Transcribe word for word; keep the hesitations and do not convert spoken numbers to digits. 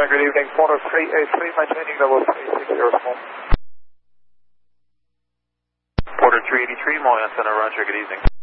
Antenna, good evening. Porter three eight three, maintaining level three six zero small. Porter three eighty-three, Moy Antenna, roger, good evening.